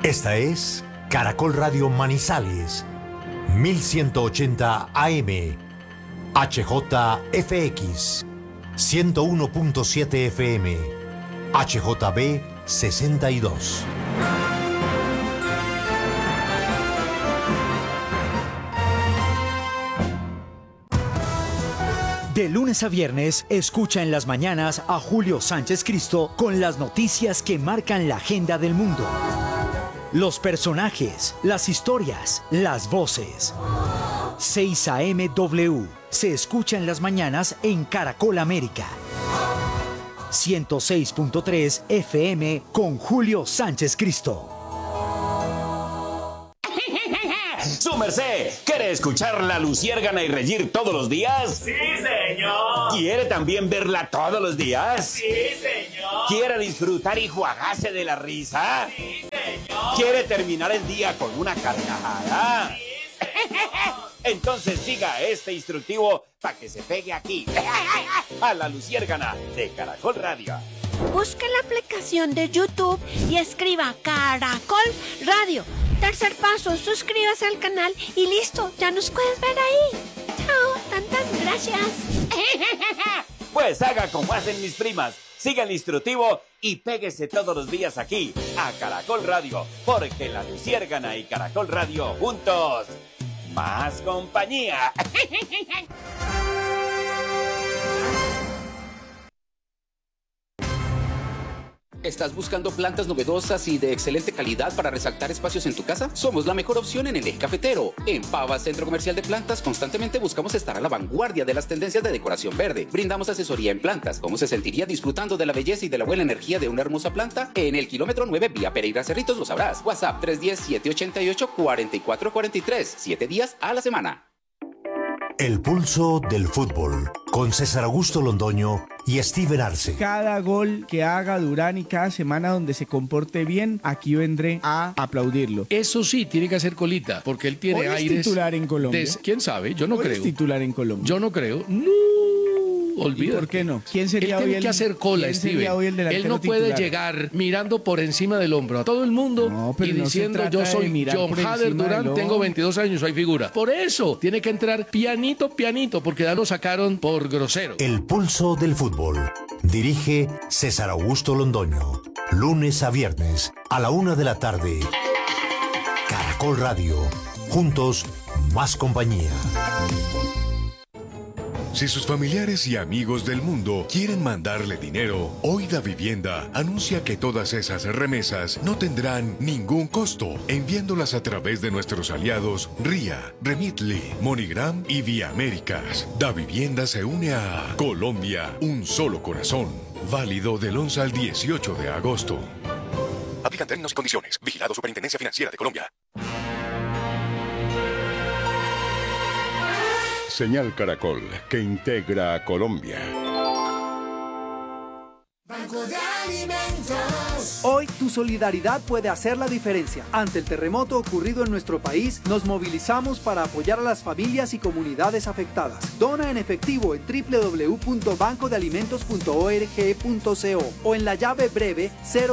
Esta es Caracol Radio Manizales, 1180 AM, HJFX, 101.7 FM, HJB 62. De lunes a viernes, escucha en las mañanas a Julio Sánchez Cristo con las noticias que marcan la agenda del mundo. Los personajes, las historias, las voces. 6 AM-W se escucha en las mañanas en Caracol América. 106.3 FM con Julio Sánchez Cristo. ¡Su merced! ¿Quiere escuchar La Luciérgana y reír todos los días? ¡Sí, señor! ¿Quiere también verla todos los días? ¡Sí, señor! ¿Quiere disfrutar y juagarse de la risa? ¡Sí, señor! ¿Quiere terminar el día con una carcajada? ¡Sí, señor! Entonces siga este instructivo para que se pegue aquí, a La Luciérgana de Caracol Radio. Busque la aplicación de YouTube y escriba Caracol Radio. Tercer paso, suscríbase al canal y listo, ya nos puedes ver ahí. Chao, tantas gracias. Pues haga como hacen mis primas, siga el instructivo y péguese todos los días aquí, a Caracol Radio, porque La Luciérgana y Caracol Radio juntos, más compañía. ¿Estás buscando plantas novedosas y de excelente calidad para resaltar espacios en tu casa? Somos la mejor opción en el eje cafetero. En Pava Centro Comercial de Plantas constantemente buscamos estar a la vanguardia de las tendencias de decoración verde. Brindamos asesoría en plantas. ¿Cómo se sentiría disfrutando de la belleza y de la buena energía de una hermosa planta? En el kilómetro 9 vía Pereira Cerritos lo sabrás. WhatsApp 310-788-4443. 7 días a la semana. El pulso del fútbol, con César Augusto Londoño y Steven Arce. Cada gol que haga Durán y cada semana donde se comporte bien, aquí vendré a aplaudirlo. Eso sí, tiene que hacer colita, porque él tiene aires... ¿Es titular en Colombia? ¿Quién sabe? Yo no creo. ¿Es titular en Colombia? Yo no creo. No, olvídate. ¿Y por qué no? ¿Quién sería él hoy tiene que hacer cola, Steven. Él no puede llegar mirando por encima del hombro a todo el mundo y diciendo yo soy John Hader Durán, tengo 22 años, soy figura. Por eso tiene que entrar pianito, porque ya lo sacaron por grosero. El pulso del fútbol. Dirige César Augusto Londoño. Lunes a viernes a la 1 de la tarde. Caracol Radio. Juntos, más compañía. Si sus familiares y amigos del mundo quieren mandarle dinero, Hoy Da Vivienda anuncia que todas esas remesas no tendrán ningún costo, enviándolas a través de nuestros aliados RIA, Remitly, MoneyGram y Vía Américas. Da Vivienda se une a Colombia, un solo corazón. Válido del 11 al 18 de agosto. Aplican términos y condiciones. Vigilado Superintendencia Financiera de Colombia. Señal Caracol, que integra a Colombia. Banco de Alimentos. Hoy tu solidaridad puede hacer la diferencia. Ante el terremoto ocurrido en nuestro país, nos movilizamos para apoyar a las familias y comunidades afectadas. Dona en efectivo en www.bancodealimentos.org.co o en la llave breve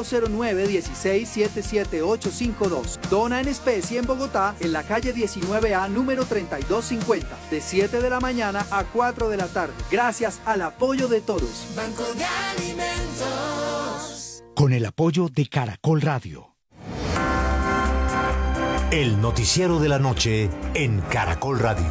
009-16-77852. Dona en especie en Bogotá, en la calle 19A, número 3250, de 7 de la mañana a 4 de la tarde. Gracias al apoyo de todos. Banco de Alimentos. Con el apoyo de Caracol Radio. El noticiero de la noche en Caracol Radio.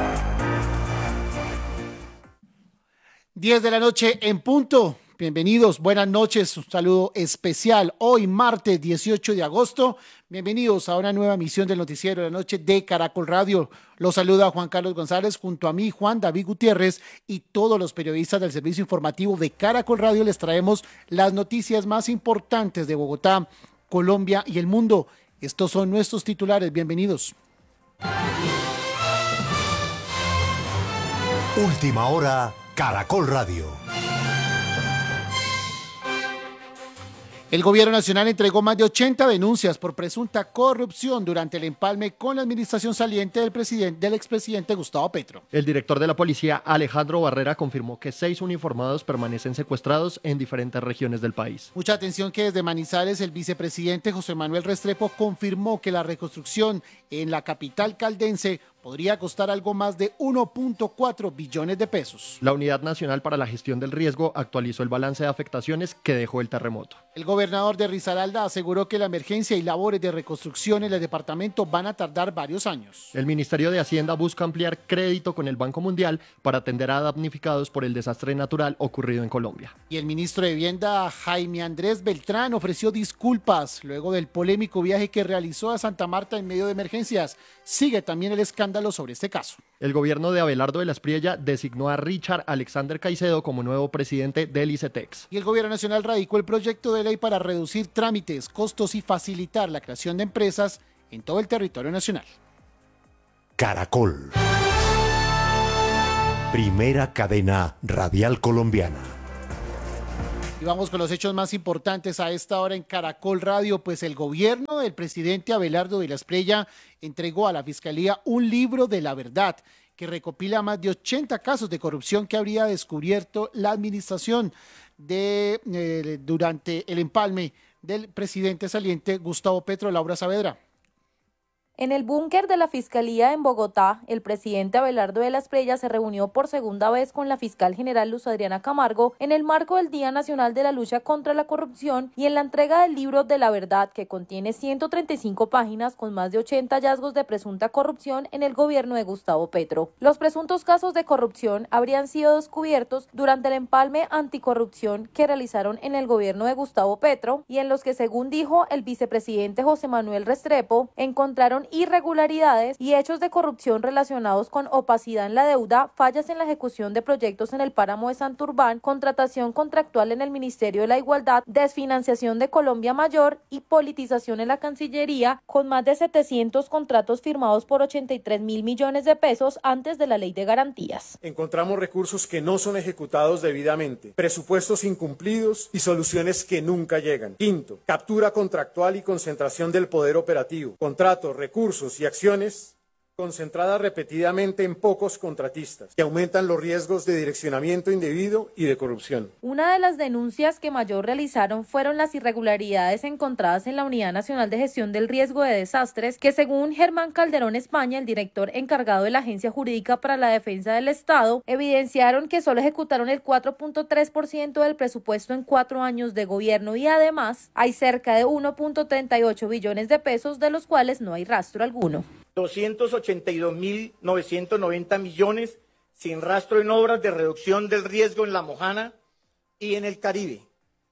10 de la noche en punto. Bienvenidos, buenas noches, un saludo especial. Hoy martes 18 de agosto, bienvenidos a una nueva emisión del Noticiero de la Noche de Caracol Radio. Los saluda Juan Carlos González, junto a mí Juan David Gutiérrez y todos los periodistas del servicio informativo de Caracol Radio. Les traemos las noticias más importantes de Bogotá, Colombia y el mundo. Estos son nuestros titulares, bienvenidos. Última hora, Caracol Radio. El gobierno nacional entregó más de 80 denuncias por presunta corrupción durante el empalme con la administración saliente del expresidente Gustavo Petro. El director de la policía, Alejandro Barrera, confirmó que 6 uniformados permanecen secuestrados en diferentes regiones del país. Mucha atención que desde Manizales el vicepresidente José Manuel Restrepo confirmó que la reconstrucción en la capital caldense podría costar algo más de 1.4 billones de pesos. La Unidad Nacional para la Gestión del Riesgo actualizó el balance de afectaciones que dejó el terremoto. El gobernador de Risaralda aseguró que la emergencia y labores de reconstrucción en el departamento van a tardar varios años. El Ministerio de Hacienda busca ampliar crédito con el Banco Mundial para atender a damnificados por el desastre natural ocurrido en Colombia. Y el ministro de Vivienda, Jaime Andrés Beltrán, ofreció disculpas luego del polémico viaje que realizó a Santa Marta en medio de emergencias. Sigue también el escándalo sobre este caso. El gobierno de Abelardo de la Espriella designó a Richard Alexander Caicedo como nuevo presidente del ICETEX. Y el gobierno nacional radicó el proyecto de ley para reducir trámites, costos y facilitar la creación de empresas en todo el territorio nacional. Caracol. Primera cadena radial colombiana. Y vamos con los hechos más importantes a esta hora en Caracol Radio, pues el gobierno del presidente Abelardo de la Espriella entregó a la Fiscalía un libro de la verdad que recopila más de 80 casos de corrupción que habría descubierto la administración durante el empalme del presidente saliente Gustavo Petro. Laura Saavedra. En el búnker de la Fiscalía en Bogotá, el presidente Abelardo de la Espriella se reunió por segunda vez con la fiscal general Luz Adriana Camargo en el marco del Día Nacional de la Lucha contra la Corrupción y en la entrega del libro de la verdad, que contiene 135 páginas con más de 80 hallazgos de presunta corrupción en el gobierno de Gustavo Petro. Los presuntos casos de corrupción habrían sido descubiertos durante el empalme anticorrupción que realizaron en el gobierno de Gustavo Petro y en los que, según dijo el vicepresidente José Manuel Restrepo, encontraron irregularidades y hechos de corrupción relacionados con opacidad en la deuda, fallas en la ejecución de proyectos en el páramo de Santurbán, contratación contractual en el Ministerio de la Igualdad, desfinanciación de Colombia Mayor y politización en la Cancillería, con más de 700 contratos firmados por 83.000 millones de pesos antes de la Ley de Garantías. Encontramos recursos que no son ejecutados debidamente, presupuestos incumplidos y soluciones que nunca llegan. Quinto, captura contractual y concentración del poder operativo, contratos, recursos y acciones concentradas repetidamente en pocos contratistas, que aumentan los riesgos de direccionamiento indebido y de corrupción. Una de las denuncias que mayor realizaron fueron las irregularidades encontradas en la Unidad Nacional de Gestión del Riesgo de Desastres, que según Germán Calderón España, el director encargado de la Agencia Jurídica para la Defensa del Estado, evidenciaron que solo ejecutaron el 4.3% del presupuesto en 4 años de gobierno y además hay cerca de 1.38 billones de pesos de los cuales no hay rastro alguno. 282.990 millones sin rastro en obras de reducción del riesgo en La Mojana y en el Caribe.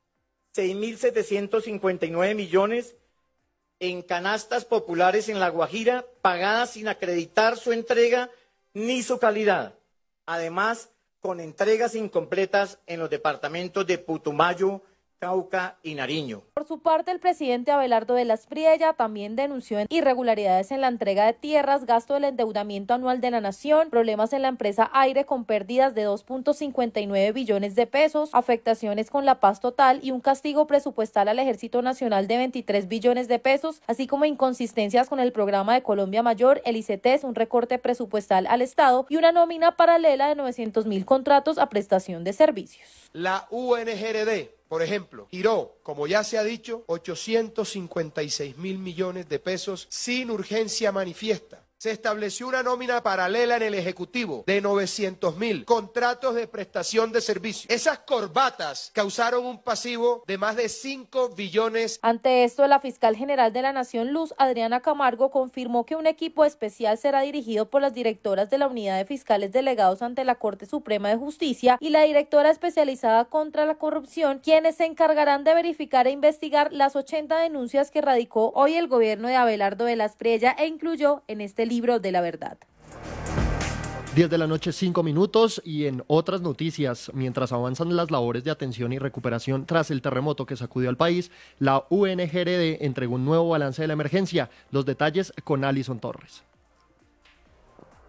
6.759 millones en canastas populares en La Guajira, pagadas sin acreditar su entrega ni su calidad. Además, con entregas incompletas en los departamentos de Putumayo, Cauca y Nariño. Por su parte, el presidente Abelardo de la Espriella también denunció irregularidades en la entrega de tierras, gasto del endeudamiento anual de la nación, problemas en la empresa Aire con pérdidas de 2.59 billones de pesos, afectaciones con la paz total y un castigo presupuestal al Ejército Nacional de 23 billones de pesos, así como inconsistencias con el programa de Colombia Mayor, el ICETEX, un recorte presupuestal al Estado y una nómina paralela de 900.000 contratos a prestación de servicios. La UNGRD, por ejemplo, giró, como ya se ha dicho, 856.000 millones de pesos sin urgencia manifiesta. Se estableció una nómina paralela en el Ejecutivo de 900.000 contratos de prestación de servicios. Esas corbatas causaron un pasivo de más de 5 billones. Ante esto, la fiscal general de la Nación, Luz Adriana Camargo, confirmó que un equipo especial será dirigido por las directoras de la Unidad de Fiscales Delegados ante la Corte Suprema de Justicia y la directora especializada contra la corrupción, quienes se encargarán de verificar e investigar las 80 denuncias que radicó hoy el gobierno de Abelardo de la Espriella e incluyó en este libro de la verdad. 10 de la noche, 5 minutos, y en otras noticias, mientras avanzan las labores de atención y recuperación tras el terremoto que sacudió al país, la UNGRD entregó un nuevo balance de la emergencia. Los detalles con Alison Torres.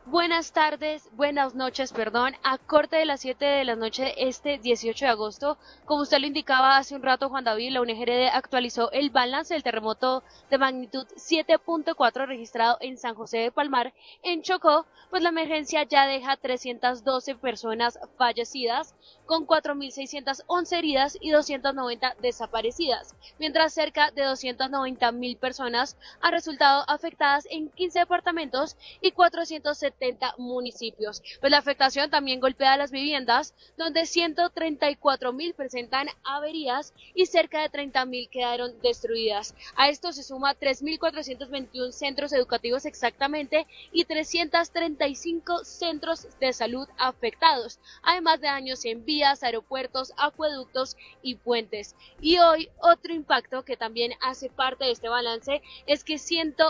Buenas tardes, buenas noches, a corte de las 7 de la noche este 18 de agosto, como usted lo indicaba hace un rato, Juan David, la UNGRD actualizó el balance del terremoto de magnitud 7.4 registrado en San José de Palmar, en Chocó, pues la emergencia ya deja 312 personas fallecidas, con 4.611 heridas y 290 desaparecidas, mientras cerca de 290.000 personas han resultado afectadas en 15 departamentos y 470 municipios. Pues la afectación también golpea a las viviendas, donde 134.000 presentan averías y cerca de 30.000 quedaron destruidas. A esto se suma 3.421 centros educativos exactamente y 335 centros de salud afectados, además de daños en vías, aeropuertos, acueductos y puentes. Y hoy otro impacto que también hace parte de este balance es que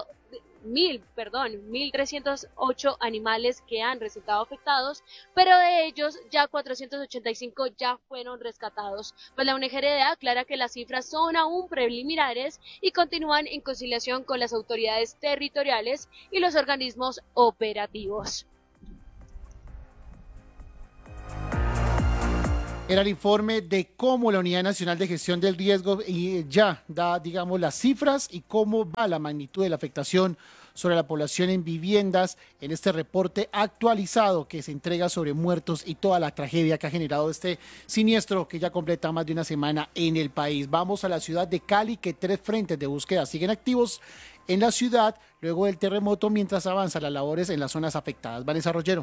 1.308 animales que han resultado afectados, pero de ellos ya 485 ya fueron rescatados. Pues la UNGRD aclara que las cifras son aún preliminares y continúan en conciliación con las autoridades territoriales y los organismos operativos. Era el informe de cómo la Unidad Nacional de Gestión del Riesgo ya da, digamos, las cifras y cómo va la magnitud de la afectación sobre la población en viviendas en este reporte actualizado que se entrega sobre muertos y toda la tragedia que ha generado este siniestro que ya completa más de una semana en el país. Vamos a la ciudad de Cali, que 3 frentes de búsqueda siguen activos en la ciudad luego del terremoto mientras avanzan las labores en las zonas afectadas. Vanessa Rollero.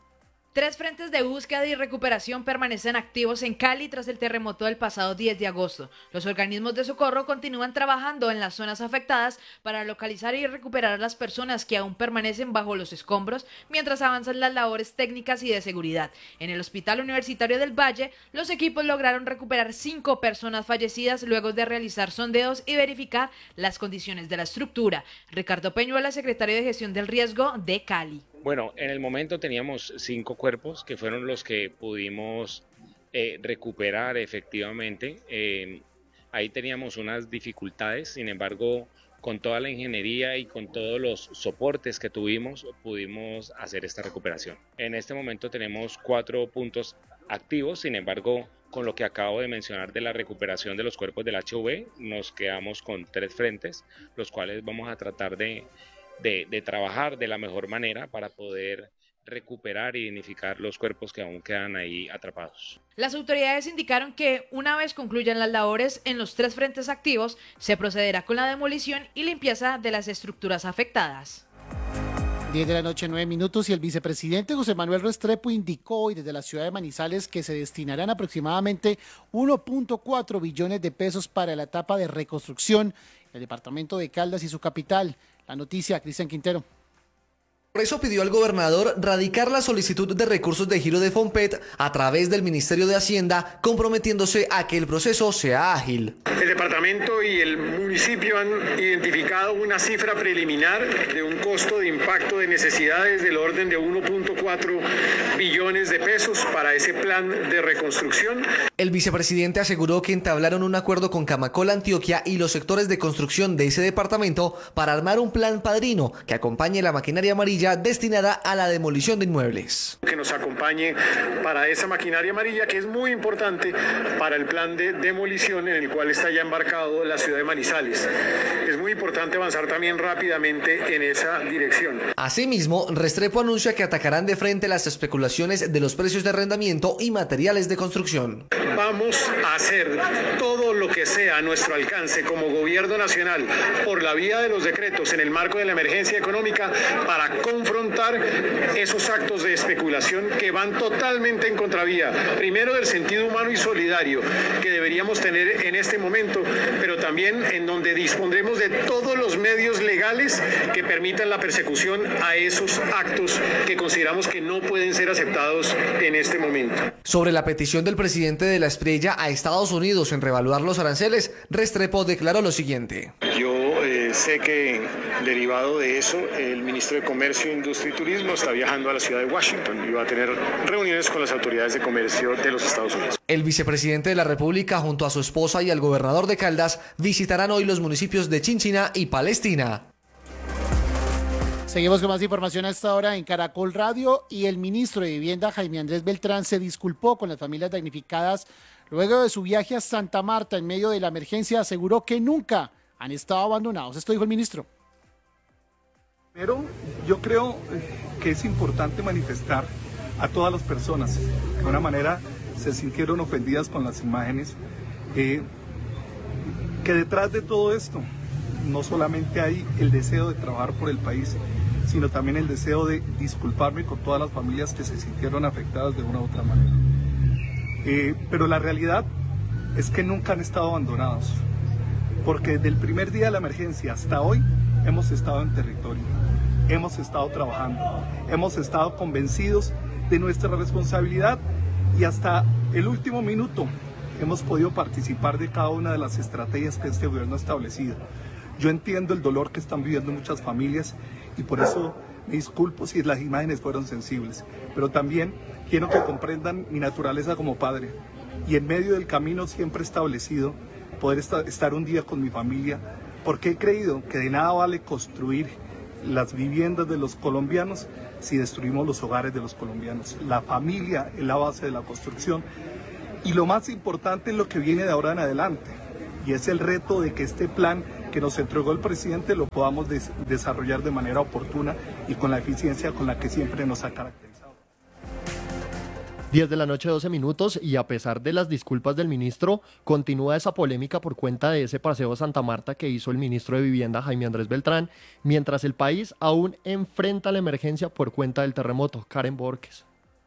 3 frentes de búsqueda y recuperación permanecen activos en Cali tras el terremoto del pasado 10 de agosto. Los organismos de socorro continúan trabajando en las zonas afectadas para localizar y recuperar a las personas que aún permanecen bajo los escombros mientras avanzan las labores técnicas y de seguridad. En el Hospital Universitario del Valle, los equipos lograron recuperar 5 personas fallecidas luego de realizar sondeos y verificar las condiciones de la estructura. Ricardo Peñuela, secretario de Gestión del Riesgo de Cali. Bueno, en el momento teníamos 5 cuerpos que fueron los que pudimos recuperar efectivamente. Ahí teníamos unas dificultades, sin embargo, con toda la ingeniería y con todos los soportes que tuvimos, pudimos hacer esta recuperación. En este momento tenemos 4 puntos activos, sin embargo, con lo que acabo de mencionar de la recuperación de los cuerpos del HV, nos quedamos con 3 frentes, los cuales vamos a tratar de trabajar de la mejor manera para poder recuperar e identificar los cuerpos que aún quedan ahí atrapados. Las autoridades indicaron que una vez concluyan las labores en los 3 frentes activos, se procederá con la demolición y limpieza de las estructuras afectadas. 10 de la noche, 9 minutos, y el vicepresidente José Manuel Restrepo indicó hoy desde la ciudad de Manizales que se destinarán aproximadamente 1.4 billones de pesos para la etapa de reconstrucción del departamento de Caldas y su capital. La noticia, Cristian Quintero. Por eso pidió al gobernador radicar la solicitud de recursos de giro de Fompet a través del Ministerio de Hacienda, comprometiéndose a que el proceso sea ágil. El departamento y el municipio han identificado una cifra preliminar de un costo de impacto de necesidades del orden de 1.4 billones de pesos para ese plan de reconstrucción. El vicepresidente aseguró que entablaron un acuerdo con Camacol Antioquia y los sectores de construcción de ese departamento para armar un plan padrino que acompañe la maquinaria amarilla destinada a la demolición de inmuebles. Que nos acompañe para esa maquinaria amarilla que es muy importante para el plan de demolición en el cual está ya embarcado la ciudad de Manizales. Es muy importante avanzar también rápidamente en esa dirección. Asimismo, Restrepo anuncia que atacarán de frente las especulaciones de los precios de arrendamiento y materiales de construcción. Vamos a hacer todo lo que sea a nuestro alcance como gobierno nacional por la vía de los decretos en el marco de la emergencia económica para confrontar esos actos de especulación que van totalmente en contravía, primero del sentido humano y solidario que deberíamos tener en este momento, pero también en donde dispondremos de todos los medios legales que permitan la persecución a esos actos que consideramos que no pueden ser aceptados en este momento. Sobre la petición del presidente de la Espriella a Estados Unidos en revaluar los aranceles, Restrepo declaró lo siguiente. Yo sé que derivado de eso, el ministro de Comercio, Industria y Turismo está viajando a la ciudad de Washington y va a tener reuniones con las autoridades de comercio de los Estados Unidos. El vicepresidente de la República junto a su esposa y al gobernador de Caldas visitarán hoy los municipios de Chinchiná y Palestina. Seguimos con más información a esta hora en Caracol Radio y el ministro de Vivienda, Jaime Andrés Beltrán, se disculpó con las familias damnificadas luego de su viaje a Santa Marta en medio de la emergencia. Aseguró que nunca han estado abandonados. Esto dijo el ministro. Pero yo creo que es importante manifestar a todas las personas que de alguna manera se sintieron ofendidas con las imágenes, que detrás de todo esto no solamente hay el deseo de trabajar por el país, sino también el deseo de disculparme con todas las familias que se sintieron afectadas de una u otra manera. Pero la realidad es que nunca han estado abandonados, porque desde el primer día de la emergencia hasta hoy hemos estado en territorio, hemos estado trabajando, hemos estado convencidos de nuestra responsabilidad y hasta el último minuto hemos podido participar de cada una de las estrategias que este gobierno ha establecido. Yo entiendo el dolor que están viviendo muchas familias y por eso me disculpo si las imágenes fueron sensibles, pero también quiero que comprendan mi naturaleza como padre y en medio del camino siempre establecido poder estar un día con mi familia, porque he creído que de nada vale construir las viviendas de los colombianos si destruimos los hogares de los colombianos. La familia es la base de la construcción y lo más importante es lo que viene de ahora en adelante y es el reto de que este plan que nos entregó el presidente lo podamos desarrollar de manera oportuna y con la eficiencia con la que siempre nos ha caracterizado. 10 de la noche, 12 minutos, y a pesar de las disculpas del ministro, continúa esa polémica por cuenta de ese paseo a Santa Marta que hizo el ministro de Vivienda, Jaime Andrés Beltrán, mientras el país aún enfrenta la emergencia por cuenta del terremoto. Karen Borges.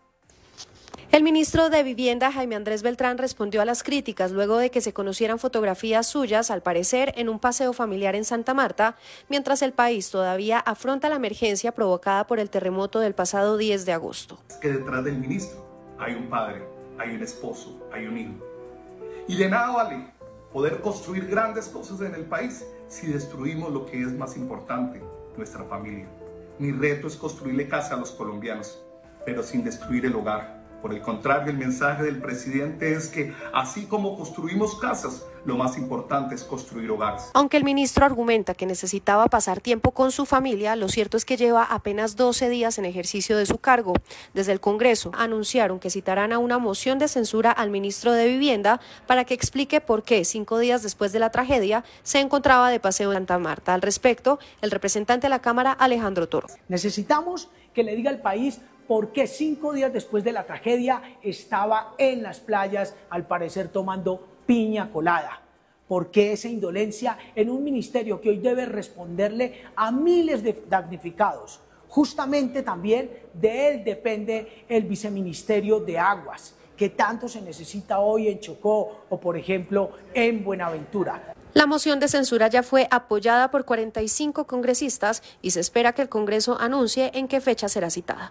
El ministro de Vivienda, Jaime Andrés Beltrán, respondió a las críticas luego de que se conocieran fotografías suyas, al parecer, en un paseo familiar en Santa Marta, mientras el país todavía afronta la emergencia provocada por el terremoto del pasado 10 de agosto. Que detrás del ministro hay un padre, hay un esposo, hay un hijo. Y de nada vale poder construir grandes cosas en el país si destruimos lo que es más importante, nuestra familia. Mi reto es construirle casa a los colombianos, pero sin destruir el hogar. Por el contrario, el mensaje del presidente es que así como construimos casas, lo más importante es construir hogares. Aunque el ministro argumenta que necesitaba pasar tiempo con su familia, lo cierto es que lleva apenas 12 días en ejercicio de su cargo. Desde el Congreso anunciaron que citarán a una moción de censura al ministro de Vivienda para que explique por qué 5 días después de la tragedia se encontraba de paseo en Santa Marta. Al respecto, el representante de la Cámara, Alejandro Toro. Necesitamos que le diga al país por qué 5 días después de la tragedia estaba en las playas, al parecer tomando piña colada. ¿Por qué esa indolencia en un ministerio que hoy debe responderle a miles de damnificados? Justamente también de él depende el viceministerio de Aguas, que tanto se necesita hoy en Chocó o, por ejemplo, en Buenaventura. La moción de censura ya fue apoyada por 45 congresistas y se espera que el Congreso anuncie en qué fecha será citada.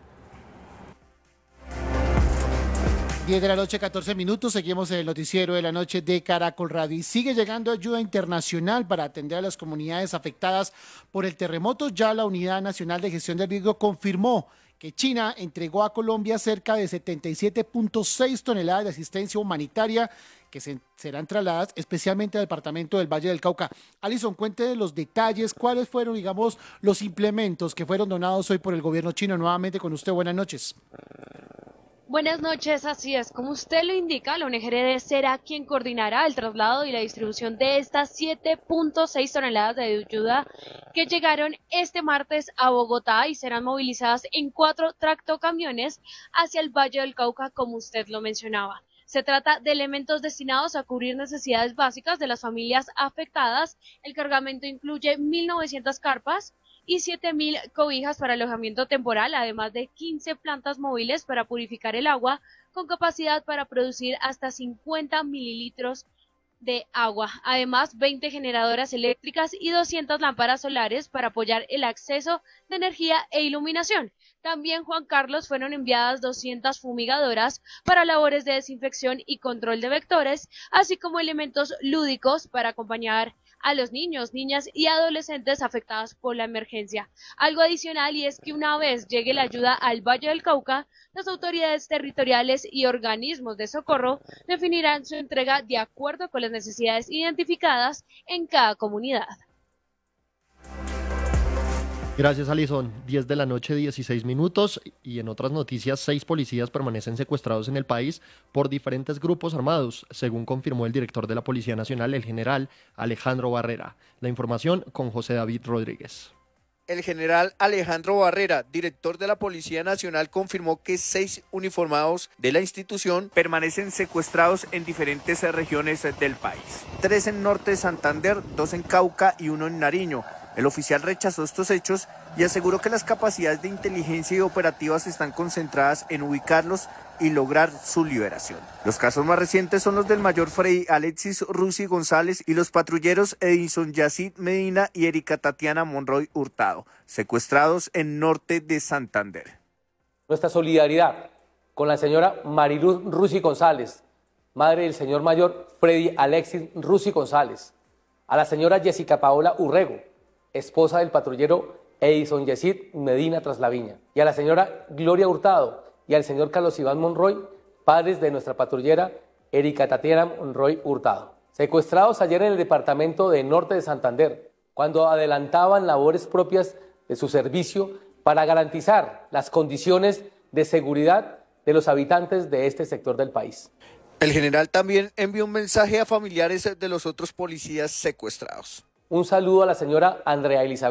10 de la noche, 14 minutos, seguimos en el noticiero de la noche de Caracol Radio y sigue llegando ayuda internacional para atender a las comunidades afectadas por el terremoto. Ya la Unidad Nacional de Gestión del Riesgo confirmó que China entregó a Colombia cerca de 77.6 toneladas de asistencia humanitaria que serán trasladadas especialmente al departamento del Valle del Cauca. Alison, cuente los detalles, cuáles fueron, digamos, los implementos que fueron donados hoy por el gobierno chino. Nuevamente con usted, buenas noches. Buenas noches, así es, como usted lo indica, la ONG será quien coordinará el traslado y la distribución de estas 7.6 toneladas de ayuda que llegaron este martes a Bogotá y serán movilizadas en 4 tractocamiones hacia el Valle del Cauca, como usted lo mencionaba. Se trata de elementos destinados a cubrir necesidades básicas de las familias afectadas. El cargamento incluye 1.900 carpas y 7.000 cobijas para alojamiento temporal, además de 15 plantas móviles para purificar el agua, con capacidad para producir hasta 50 mililitros de agua. Además, 20 generadoras eléctricas y 200 lámparas solares para apoyar el acceso de energía e iluminación. También, Juan Carlos, fueron enviadas 200 fumigadoras para labores de desinfección y control de vectores, así como elementos lúdicos para acompañar a los niños, niñas y adolescentes afectados por la emergencia. Algo adicional, y es que una vez llegue la ayuda al Valle del Cauca, las autoridades territoriales y organismos de socorro definirán su entrega de acuerdo con las necesidades identificadas en cada comunidad. Gracias, Alison. 10 de la noche, 16 minutos. Y en otras noticias, 6 policías permanecen secuestrados en el país por diferentes grupos armados, según confirmó el director de la Policía Nacional, el general Alejandro Barrera. La información con José David Rodríguez. El general Alejandro Barrera, director de la Policía Nacional, confirmó que 6 uniformados de la institución permanecen secuestrados en diferentes regiones del país. 3 en Norte de Santander, 2 en Cauca y 1 en Nariño. El oficial rechazó estos hechos y aseguró que las capacidades de inteligencia y operativas están concentradas en ubicarlos y lograr su liberación. Los casos más recientes son los del mayor Freddy Alexis Rusi González y los patrulleros Edison Yacid Medina y Erika Tatiana Monroy Hurtado, secuestrados en Norte de Santander. Nuestra solidaridad con la señora Mariluz Rusi González, madre del señor mayor Freddy Alexis Rusi González, a la señora Jessica Paola Urrego, esposa del patrullero Edison Yacid Medina Traslaviña, y a la señora Gloria Hurtado y al señor Carlos Iván Monroy, padres de nuestra patrullera Erika Tatiana Monroy Hurtado. Secuestrados ayer en el departamento de Norte de Santander, cuando adelantaban labores propias de su servicio para garantizar las condiciones de seguridad de los habitantes de este sector del país. El general también envió un mensaje a familiares de los otros policías secuestrados. Un saludo a la señora Andrea Elizabeth